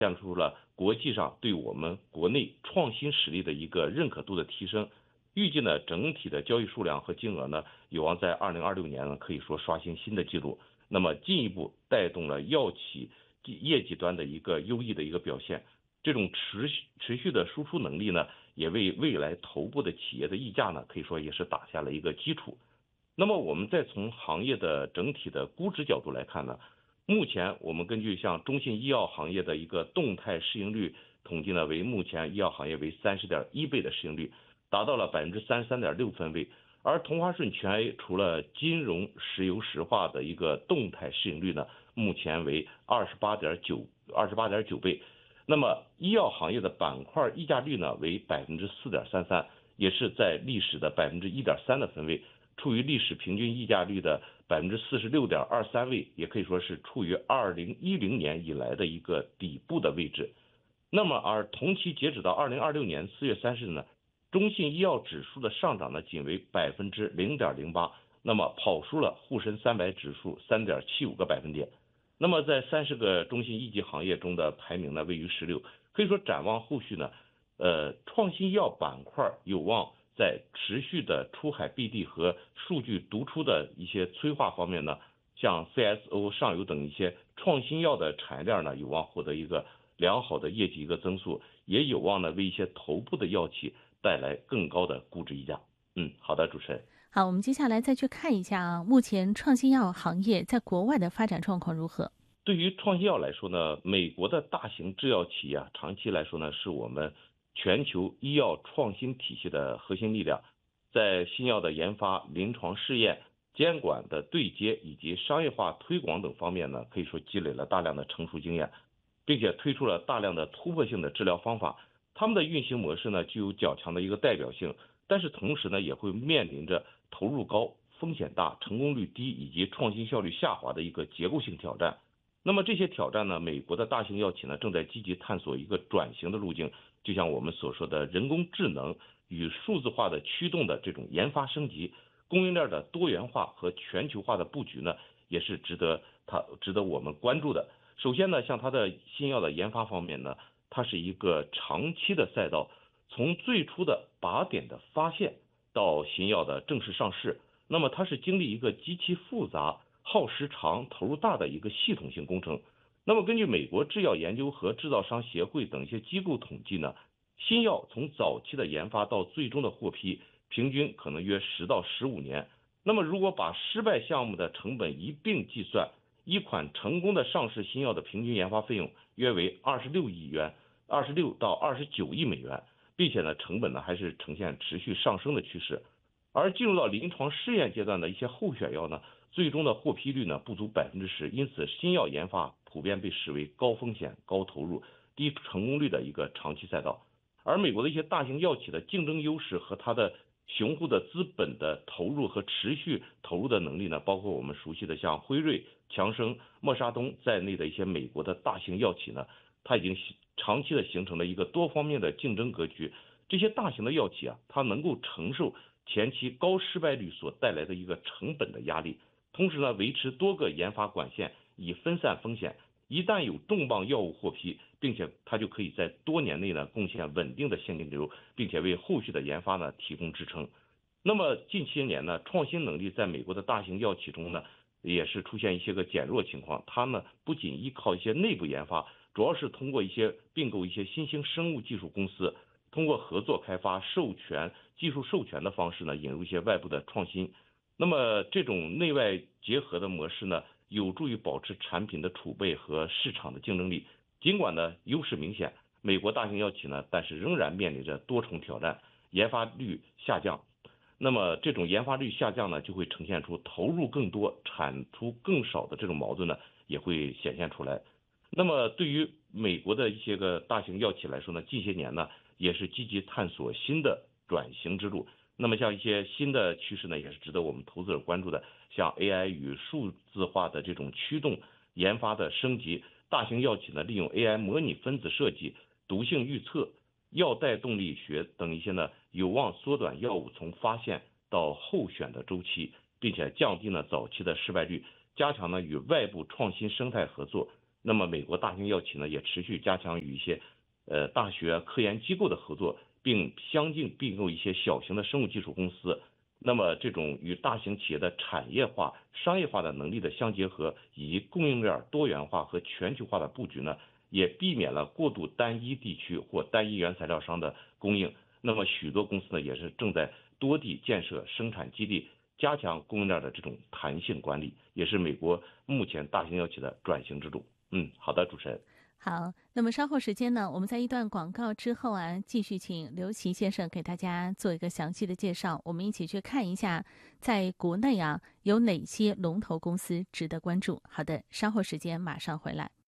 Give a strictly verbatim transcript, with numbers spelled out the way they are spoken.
现出了国际上对我们国内创新实力的一个认可度的提升。预计呢，整体的交易数量和金额呢，有望在二零二六年呢，可以说刷新新的纪录。那么进一步带动了药企业绩端的一个优异的一个表现。这种持续持续的输出能力呢，也为未来头部的企业的溢价呢，可以说也是打下了一个基础。那么我们再从行业的整体的估值角度来看呢，目前我们根据像中信医药行业的一个动态市盈率统计呢，为目前医药行业为三十点一倍的市盈率，达到了百分之三十三点六分位。而同花顺全 A 除了金融、石油石化的一个动态市盈率呢，目前为二十八点九二十八点九倍。那么医药行业的板块溢价率呢为百分之四点三三，也是在历史的百分之一点三的分位，处于历史平均溢价率的百分之四十六点二三位，也可以说是处于二零一零年以来的一个底部的位置。那么而同期截止到二零二六年四月三十日呢，中信医药指数的上涨呢仅为百分之零点零八，那么跑输了沪深三百指数三点七五个百分点。那么在三十个中信一级行业中的排名呢位于十六，可以说展望后续呢，呃，创新药板块有望在持续的出海 B D 和数据读出的一些催化方面呢，像 C S O、上游等一些创新药的产业链呢有望获得一个良好的业绩一个增速，也有望呢为一些头部的药企带来更高的估值溢价。嗯，好的，主持人。 好，我们接下来再去看一下啊，目前创新药行业在国外的发展状况如何？ 对于创新药来说呢，美国的大型制药企业啊，长期来说呢，是我们全球医药创新体系的核心力量，在新药的研发、临床试验、监管的对接以及商业化推广等方面呢，可以说积累了大量的成熟经验，并且推出了大量的突破性的治疗方法。他们的运行模式呢，具有较强的一个代表性，但是同时呢，也会面临着投入高、风险大、成功率低以及创新效率下滑的一个结构性挑战。那么这些挑战呢，美国的大型药企呢正在积极探索一个转型的路径，就像我们所说的人工智能与数字化的驱动的这种研发升级，供应链的多元化和全球化的布局呢，也是值得它值得我们关注的。首先呢，像它的新药的研发方面呢，它是一个长期的赛道，从最初的靶点的发现到新药的正式上市，那么它是经历一个极其复杂、耗时长、投入大的一个系统性工程。那么根据美国制药研究和制造商协会等一些机构统计呢，新药从早期的研发到最终的获批，平均可能约十到十五年。那么如果把失败项目的成本一并计算，一款成功的上市新药的平均研发费用约为二十六亿元，二十六到二十九亿美元，并且呢，成本呢还是呈现持续上升的趋势。而进入到临床试验阶段的一些候选药呢，最终的获批率呢不足百分之十，因此新药研发普遍被视为高风险、高投入、低成功率的一个长期赛道。而美国的一些大型药企的竞争优势和它的雄厚的资本的投入和持续投入的能力呢，包括我们熟悉的像辉瑞、强生、默沙东在内的一些美国的大型药企呢，它已经长期的形成了一个多方面的竞争格局。这些大型的药企啊，它能够承受前期高失败率所带来的一个成本的压力，同时呢，维持多个研发管线以分散风险。一旦有重磅药物获批，并且它就可以在多年内呢贡献稳定的现金流，并且为后续的研发呢提供支撑。那么近些年呢，创新能力在美国的大型药企中呢，也是出现一些个减弱情况。它呢不仅依靠一些内部研发，主要是通过一些并购一些新兴生物技术公司，通过合作开发、授权、技术授权的方式呢，引入一些外部的创新。那么这种内外结合的模式呢，有助于保持产品的储备和市场的竞争力。尽管呢优势明显，美国大型药企呢，但是仍然面临着多重挑战，研发率下降。那么这种研发率下降呢，就会呈现出投入更多、产出更少的这种矛盾呢，也会显现出来。那么对于美国的一些个大型药企来说呢，近些年呢，也是积极探索新的转型之路。那么像一些新的趋势呢，也是值得我们投资者关注的，像 A I 与数字化的这种驱动研发的升级，大型药企呢利用 A I 模拟分子设计、毒性预测、药代动力学等一些呢，有望缩短药物从发现到候选的周期，并且降低呢早期的失败率，加强呢与外部创新生态合作， 那么美国大型药企呢，也持续加强与一些呃大学科研机构的合作，并相继并购一些小型的生物技术公司。那么这种与大型企业的产业化、商业化的能力的相结合，以及供应链多元化和全球化的布局呢，也避免了过度单一地区或单一原材料商的供应。那么许多公司呢，也是正在多地建设生产基地，加强供应链的这种弹性管理，也是美国目前大型药企的转型之路。嗯，好的，主持人。 好，那么稍后时间呢，我们在一段广告之后啊，继续请刘琦先生给大家做一个详细的介绍。我们一起去看一下，在国内啊有哪些龙头公司值得关注。好的，稍后时间马上回来。